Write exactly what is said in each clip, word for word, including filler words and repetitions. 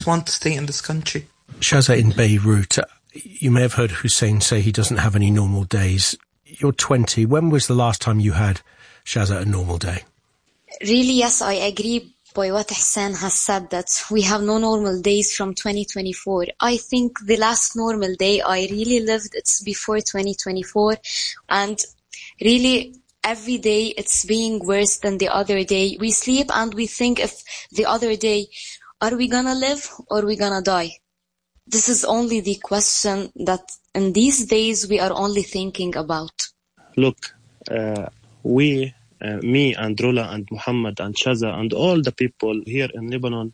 want to stay in this country. Shaza, in Beirut, uh, you may have heard Hussein say he doesn't have any normal days. You're twenty. When was the last time you had, Shaza, a normal day? Really, yes, I agree by what Hussein has said, that we have no normal days from twenty twenty-four. I think the last normal day I really lived, it's before twenty twenty-four. And really, every day it's being worse than the other day. We sleep and we think if the other day, are we gonna live or are we gonna die? This is only the question that in these days we are only thinking about. Look, uh, we, uh, me and Rula and Muhammad and Shaza and all the people here in Lebanon,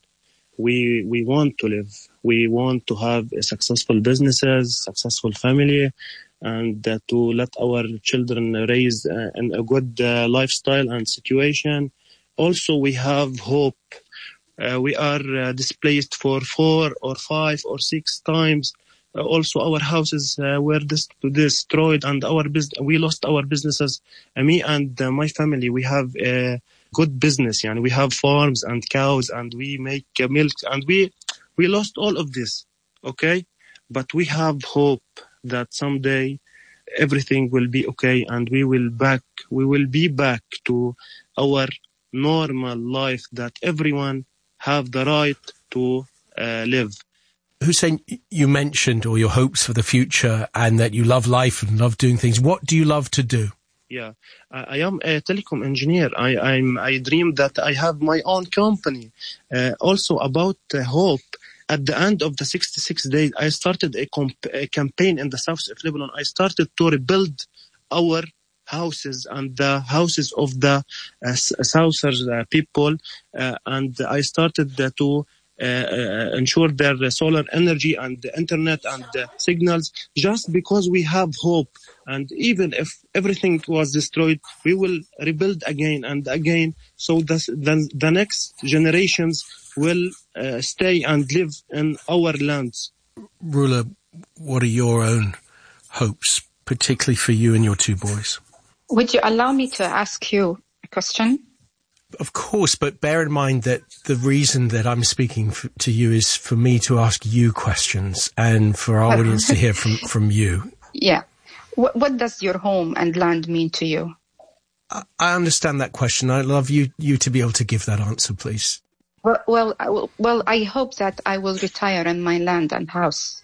we we want to live. We want to have a successful businesses, successful family, and uh, to let our children raise uh, in a good uh, lifestyle and situation. Also, we have hope. Uh, we are uh, displaced for four or five or six times. Uh, also, our houses uh, were dis- destroyed, and our bus- we lost our businesses. Uh, me and uh, my family, we have a good business. Yani we have farms and cows, and we make uh, milk, and we we lost all of this. Okay, but we have hope that someday everything will be okay, and we will back. We will be back to our normal life that everyone have the right to uh, live. Hussein, you mentioned all your hopes for the future and that you love life and love doing things. What do you love to do? Yeah, I, I am a telecom engineer. I I'm, I dream that I have my own company. Uh, also about uh, hope. At the end of the sixty-six days, I started a, comp- a campaign in the south of Lebanon. I started to rebuild our houses and the houses of the uh, Southern uh, people, uh, and I started uh, to uh, uh, ensure their uh, solar energy and the internet and the signals, just because we have hope. And even if everything was destroyed, we will rebuild again and again, so that the, the next generations will uh, stay and live in our lands. Rula, what are your own hopes, particularly for you and your two boys? Would you allow me to ask you a question? Of course, but bear in mind that the reason that I'm speaking f- to you is for me to ask you questions and for our audience to hear from, from you. Yeah. What, what does your home and land mean to you? I, I understand that question. I'd love you, you to be able to give that answer, please. Well, well, I will, well, I hope that I will retire in my land and house.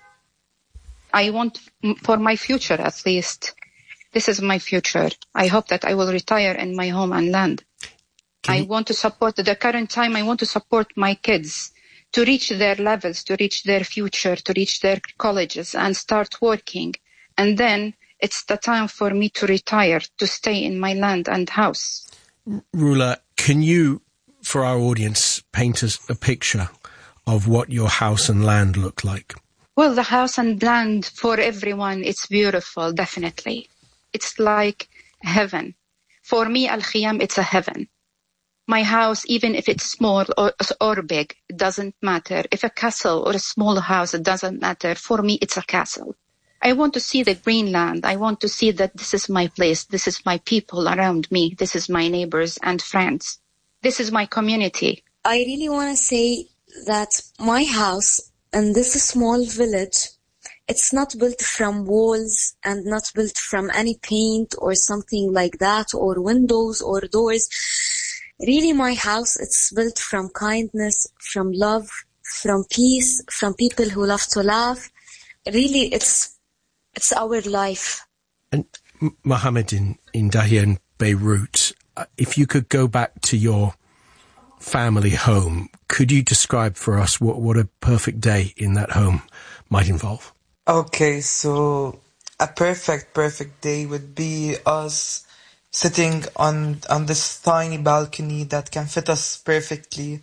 I want, for my future at least, this is my future. I hope that I will retire in my home and land. Can I you... want to support the current time. I want to support my kids to reach their levels, to reach their future, to reach their colleges and start working. And then it's the time for me to retire, to stay in my land and house. Rula, can you, for our audience, paint us a picture of what your house and land look like? Well, the house and land for everyone, it's beautiful, definitely. It's like heaven. For me, Al-Khiyam, it's a heaven. My house, even if it's small or, or big, it doesn't matter. If a castle or a small house, it doesn't matter. For me, it's a castle. I want to see the green land. I want to see that this is my place. This is my people around me. This is my neighbors and friends. This is my community. I really want to say that my house in this small village, it's not built from walls and not built from any paint or something like that, or windows or doors. Really, my house, it's built from kindness, from love, from peace, from people who love to laugh. Really, it's it's our life. And Mohammed, in, in Dahia and Beirut, uh, if you could go back to your family home, could you describe for us what, what a perfect day in that home might involve? Okay, so a perfect, perfect day would be us sitting on on this tiny balcony that can fit us perfectly,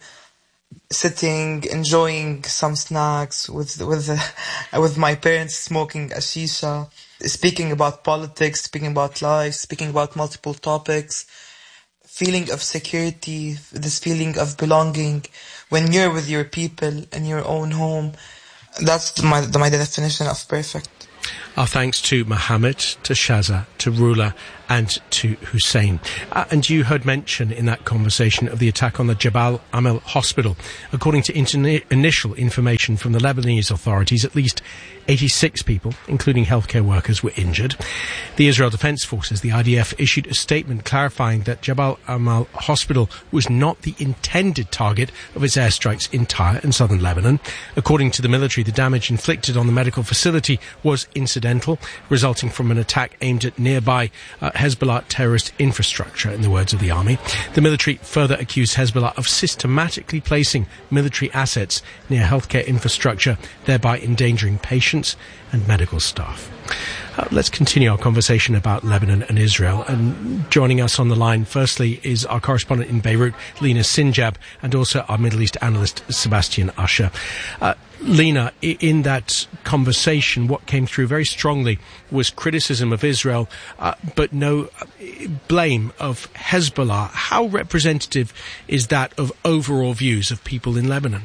sitting, enjoying some snacks with with uh, with my parents, smoking a shisha, speaking about politics, speaking about life, speaking about multiple topics, feeling of security, this feeling of belonging when you're with your people in your own home. That's my my definition of perfect. Our thanks to Mohammed, to Shaza, to Rula, and to Hussein. Uh, and you heard mention in that conversation of the attack on the Jabal Amal hospital. According to interni- initial information from the Lebanese authorities, at least eighty-six people, including healthcare workers, were injured. The Israel Defense Forces, the I D F, issued a statement clarifying that Jabal Amal hospital was not the intended target of its airstrikes in Tyre and southern Lebanon. According to the military, the damage inflicted on the medical facility was incidental, resulting from an attack aimed at nearby uh, Hezbollah terrorist infrastructure, in the words of the army. The military further accused Hezbollah of systematically placing military assets near healthcare infrastructure, thereby endangering patients and medical staff. Uh, let's continue our conversation about Lebanon and Israel. And joining us on the line, firstly, is our correspondent in Beirut, Lena Sinjab, and also our Middle East analyst, Sebastian Usher. Uh, Lena, in that conversation, what came through very strongly was criticism of Israel, uh, but no blame of Hezbollah. How representative is that of overall views of people in Lebanon?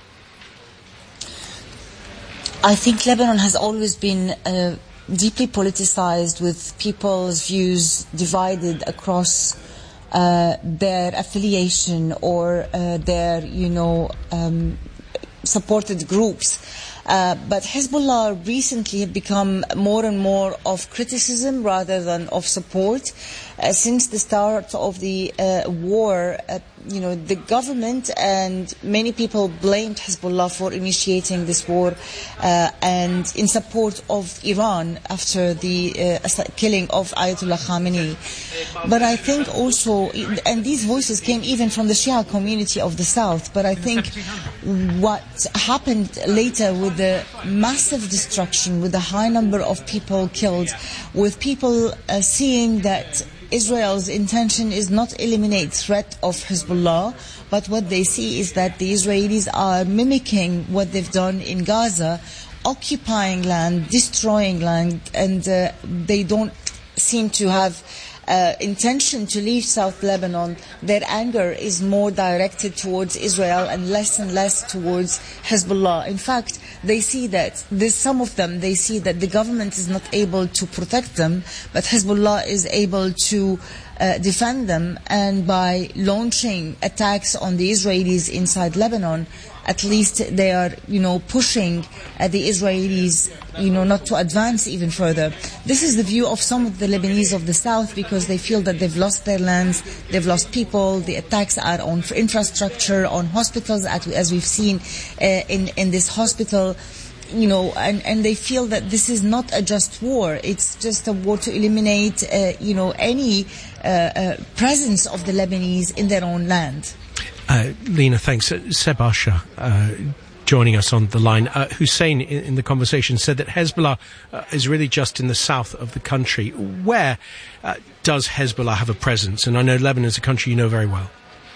I think Lebanon has always been uh, deeply politicized, with people's views divided across uh, their affiliation or uh, their, you know, um, supported groups. Uh, but Hezbollah recently have become more and more of criticism rather than of support. Uh, since the start of the uh, war, uh, you know, the government and many people blamed Hezbollah for initiating this war uh, and in support of Iran after the uh, killing of Ayatollah Khamenei. But I think also, and these voices came even from the Shia community of the south, but I think what happened later with the massive destruction, with the high number of people killed, with people uh, seeing that Israel's intention is not eliminate threat of Hezbollah, but what they see is that the Israelis are mimicking what they've done in Gaza, occupying land, destroying land, and uh, they don't seem to have Uh, intention to leave South Lebanon. Their anger is more directed towards Israel and less and less towards Hezbollah. In fact, they see that, there's some of them, they see that the government is not able to protect them, but Hezbollah is able to uh, defend them, and by launching attacks on the Israelis inside Lebanon, at least they are, you know, pushing uh, the Israelis, you know, not to advance even further. This is the view of some of the Lebanese of the south, because they feel that they've lost their lands, they've lost people, the attacks are on infrastructure, on hospitals, as we've seen uh, in, in this hospital. You know, and, and they feel that this is not a just war. It's just a war to eliminate, uh, you know, any uh, uh, presence of the Lebanese in their own land. Uh, Lena, thanks. Uh, Seb Usher, uh, joining us on the line. Uh, Hussein, in, in the conversation, said that Hezbollah uh, is really just in the south of the country. Where uh, does Hezbollah have a presence? And I know Lebanon is a country you know very well.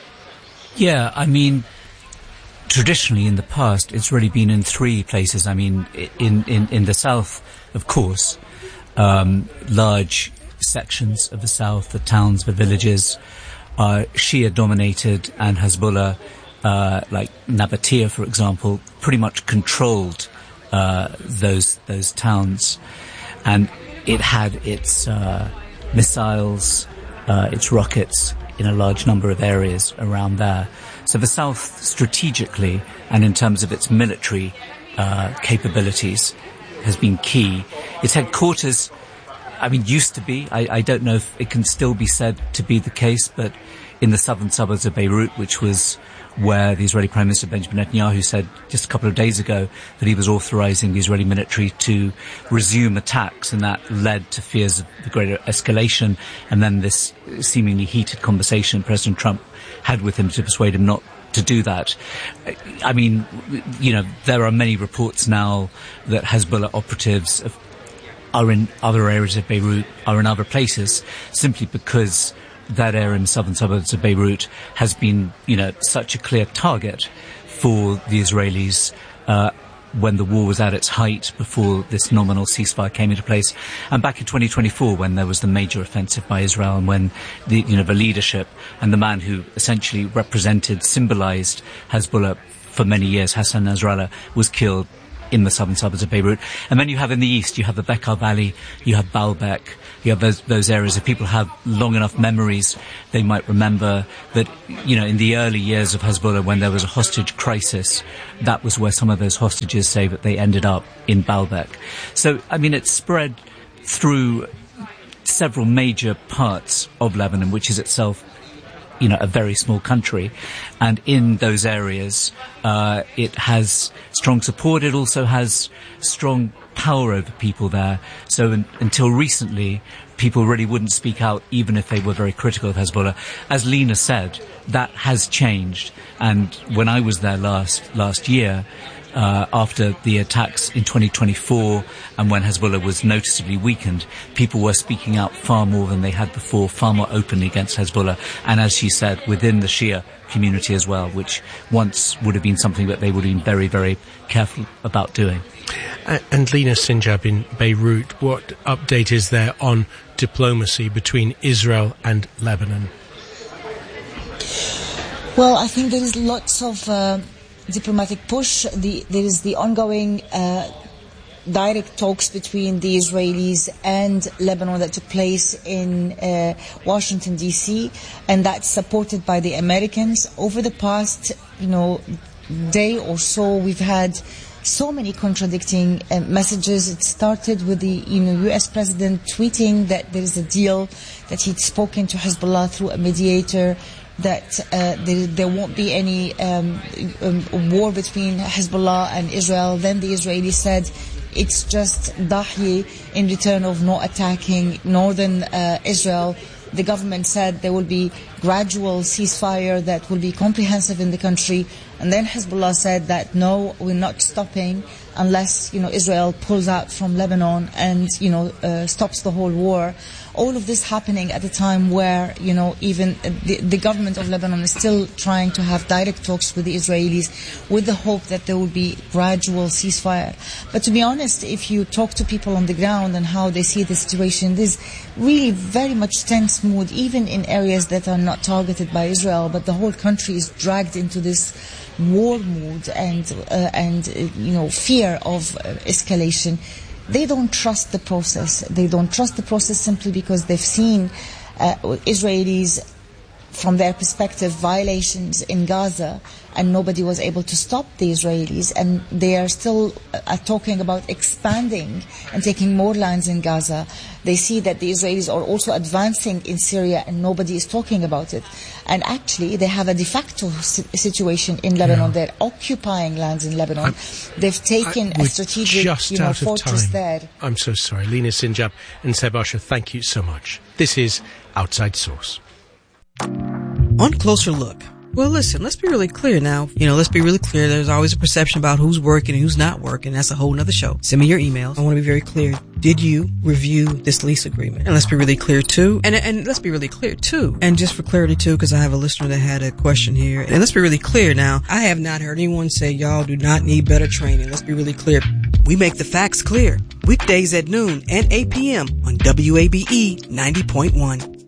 Yeah, I mean, traditionally in the past, it's really been in three places. I mean, in, in, in the south, of course, um, large sections of the south, the towns, the villages, are Shia-dominated, and Hezbollah, uh, like Nabatea, for example, pretty much controlled uh, those those towns, and it had its uh, missiles, uh, its rockets in a large number of areas around there. So the south, strategically and in terms of its military uh, capabilities, has been key. Its headquarters, I mean, used to be, I, I don't know if it can still be said to be the case, but in the southern suburbs of Beirut, which was where the Israeli Prime Minister Benjamin Netanyahu said just a couple of days ago that he was authorizing the Israeli military to resume attacks, and that led to fears of the greater escalation, and then this seemingly heated conversation President Trump had with him to persuade him not to do that. I mean, you know, there are many reports now that Hezbollah operatives have are in other areas of Beirut, are in other places, simply because that area in the southern suburbs of Beirut has been, you know, such a clear target for the Israelis uh, when the war was at its height, before this nominal ceasefire came into place, and back in twenty twenty-four when there was the major offensive by Israel, and when the, you know, the leadership and the man who essentially represented, symbolized Hezbollah for many years, Hassan Nasrallah, was killed in the southern suburbs of Beirut. And then you have in the east, you have the Bekaa Valley, you have Baalbek, you have those, those areas. If people have long enough memories, they might remember that, you know, in the early years of Hezbollah, when there was a hostage crisis, that was where some of those hostages say that they ended up in Baalbek. So, I mean, it's spread through several major parts of Lebanon, which is itself, you know, a very small country. And in those areas, uh, it has strong support. It also has strong power over people there. So in, until recently, people really wouldn't speak out, even if they were very critical of Hezbollah. As Lena said, that has changed. And when I was there last, last year, Uh, after the attacks in twenty twenty-four and when Hezbollah was noticeably weakened, people were speaking out far more than they had before, far more openly against Hezbollah. And as she said, within the Shia community as well, which once would have been something that they would have been very, very careful about doing. Uh, and Lena Sinjab in Beirut, what update is there on diplomacy between Israel and Lebanon? Well, I think there is lots of Uh diplomatic push. The, there is the ongoing uh, direct talks between the Israelis and Lebanon that took place in uh, Washington, D C, and that's supported by the Americans. Over the past, you know, day or so, we've had so many contradicting uh, messages. It started with the you know, U S president tweeting that there is a deal, that he'd spoken to Hezbollah through a mediator, that uh, there, there won't be any um, um, war between Hezbollah and Israel. Then the Israelis said it's just Dahi in return of not attacking northern uh, Israel. The government said there will be gradual ceasefire that will be comprehensive in the country. And then Hezbollah said that no, we're not stopping unless, you know, Israel pulls out from Lebanon and, you know, uh, stops the whole war. All of this happening at a time where, you know, even the, the government of Lebanon is still trying to have direct talks with the Israelis with the hope that there will be gradual ceasefire. But to be honest, if you talk to people on the ground and how they see the situation, there's really very much tense mood, even in areas that are not targeted by Israel, but the whole country is dragged into this war mood and, uh, and uh, you know, fear of uh, escalation. They don't trust the process. They don't trust the process simply because they've seen uh, Israelis, from their perspective, violations in Gaza, and nobody was able to stop the Israelis, and they are still uh, talking about expanding and taking more lands in Gaza. They see that the Israelis are also advancing in Syria, and nobody is talking about it. And actually, they have a de facto si- situation in Lebanon. Yeah. They're occupying lands in Lebanon. I'm, They've taken I, a strategic just you know, out of fortress time. there. I'm so sorry. Lena Sinjab and Seb Asher, thank you so much. This is Outside Source. On Closer Look. Well, listen, let's be really clear now. You know, let's be really clear. There's always a perception about who's working and who's not working. That's a whole nother show. Send me your emails. I want to be very clear. Did you review this lease agreement? And let's be really clear, too. And and let's be really clear, too. And just for clarity, too, because I have a listener that had a question here. And let's be really clear now. I have not heard anyone say y'all do not need better training. Let's be really clear. We make the facts clear. Weekdays at noon and eight p.m. on W A B E ninety point one.